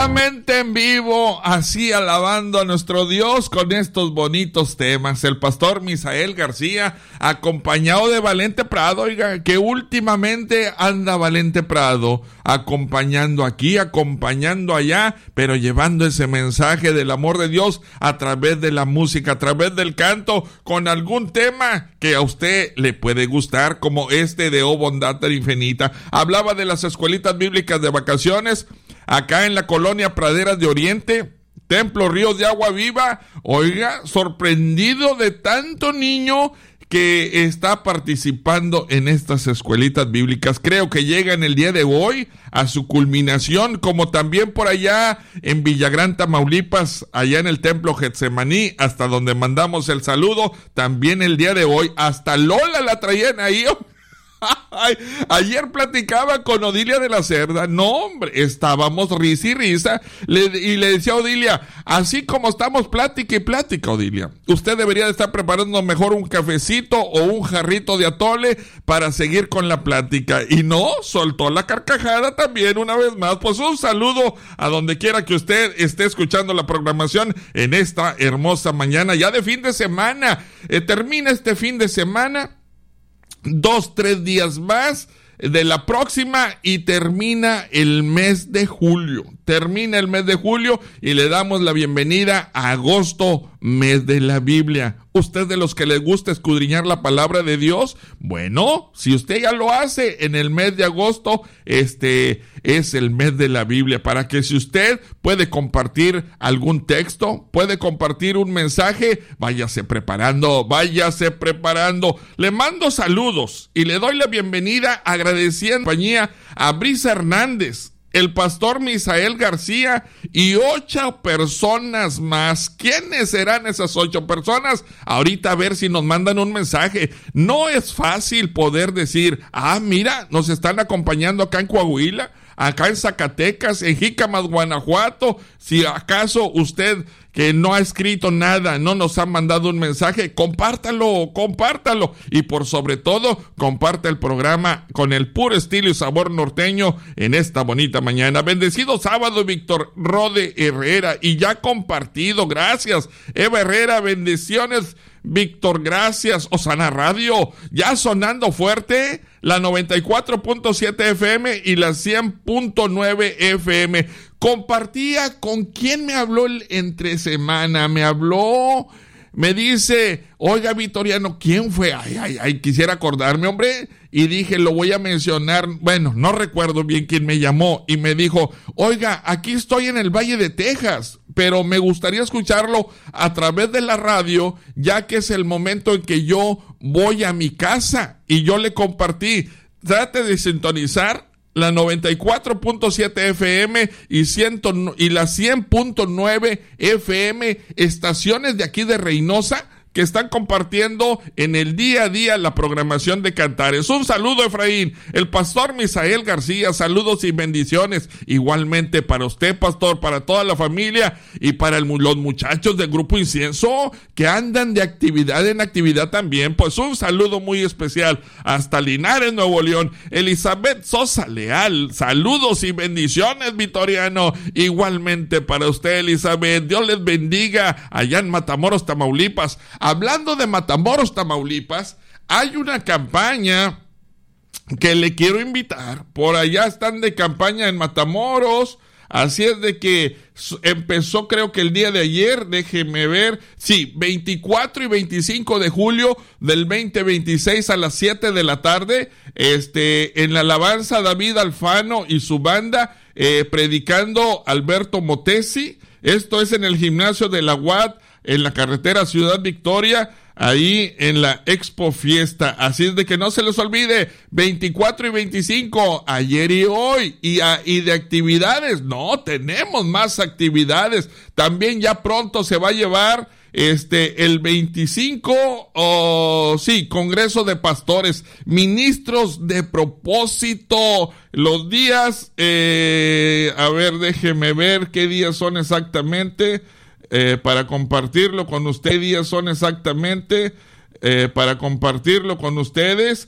completamente en vivo, así alabando a nuestro Dios con estos bonitos temas. El pastor Misael García, acompañado de Valente Prado, oiga, que últimamente anda Valente Prado, acompañando aquí, acompañando allá, pero llevando ese mensaje del amor de Dios a través de la música, a través del canto, con algún tema que a usted le puede gustar, como este de Oh Bondad tan Infinita. Hablaba de las escuelitas bíblicas de vacaciones, acá en la colonia Praderas de Oriente, Templo Ríos de Agua Viva. Oiga, sorprendido de tanto niño que está participando en estas escuelitas bíblicas. Creo que llegan el día de hoy a su culminación, como también por allá en Villagrán, Tamaulipas, allá en el Templo Getsemaní, hasta donde mandamos el saludo, también el día de hoy, hasta Lola la traían ahí. Ayer platicaba con Odilia de la Cerda. No, hombre, estábamos risa y risa. Y le decía a Odilia, así como estamos plática y plática, Odilia, usted debería de estar preparando mejor un cafecito o un jarrito de atole para seguir con la plática. Y no, soltó la carcajada también una vez más. Pues un saludo a donde quiera que usted esté escuchando la programación en esta hermosa mañana, ya de fin de semana. Termina este fin de semana, 2-3 días más de la próxima y termina el mes de julio. Termina el mes de julio y le damos la bienvenida a agosto, mes de la Biblia. ¿Usted de los que le gusta escudriñar la palabra de Dios? Bueno, si usted ya lo hace en el mes de agosto, este es el mes de la Biblia, para que si usted puede compartir algún texto, puede compartir un mensaje, váyase preparando. Le mando saludos y le doy la bienvenida agradeciendo la compañía a Brisa Hernández, el pastor Misael García y 8 personas más. ¿Quiénes serán esas 8 personas? Ahorita a ver si nos mandan un mensaje. No es fácil poder decir, mira, nos están acompañando acá en Coahuila, acá en Zacatecas, en Jícamas, Guanajuato. Si acaso usted que no ha escrito nada, no nos ha mandado un mensaje, compártalo. Y por sobre todo, comparte el programa con el puro estilo y sabor norteño en esta bonita mañana. Bendecido sábado, Víctor Rode Herrera, y ya compartido, gracias. Eva Herrera, bendiciones. Víctor, gracias. Osana Radio, ya sonando fuerte, la 94.7 FM y la 100.9 FM. Compartía con quién me habló el entre semana. Me dice, oiga, Vitoriano, ¿quién fue? Ay, quisiera acordarme, hombre. Y dije, lo voy a mencionar. Bueno, no recuerdo bien quién me llamó. Y me dijo, oiga, aquí estoy en el Valle de Texas, pero me gustaría escucharlo a través de la radio, ya que es el momento en que yo voy a mi casa. Y yo le compartí, trate de sintonizar la 94.7 FM y la 100.9 FM, estaciones de aquí de Reynosa, que están compartiendo en el día a día la programación de Cantares. Un saludo, Efraín. El pastor Misael García, saludos y bendiciones. Igualmente para usted, pastor, para toda la familia y para los muchachos del Grupo Incienso que andan de actividad en actividad también. Pues un saludo muy especial hasta Linares, Nuevo León. Elizabeth Sosa Leal, saludos y bendiciones, Vitoriano. Igualmente para usted, Elizabeth. Dios les bendiga allá en Matamoros, Tamaulipas. Hablando de Matamoros, Tamaulipas, hay una campaña que le quiero invitar. Por allá están de campaña en Matamoros. Así es de que empezó, creo que el día de ayer, déjeme ver, sí, 24 y 25 de julio del 2026 a las 7 de la tarde, en la alabanza David Alfano y su banda, predicando Alberto Motesi. Esto es en el gimnasio de la UAT, en la carretera Ciudad Victoria, ahí en la Expo Fiesta. Así es de que no se les olvide, 24 y 25, ayer y hoy. Y de actividades, no, tenemos más actividades. También ya pronto se va a llevar el 25, Congreso de Pastores, ministros de propósito, los días, a ver, déjeme ver qué días son exactamente, para compartirlo con usted, días son exactamente, para compartirlo con ustedes.